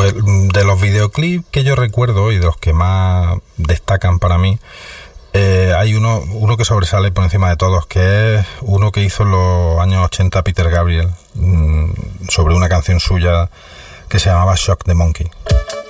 Pues de los videoclips que yo recuerdo y de los que más destacan para mí, hay uno que sobresale por encima de todos, que es uno que hizo en los años 80 Peter Gabriel, sobre una canción suya que se llamaba Shock the Monkey.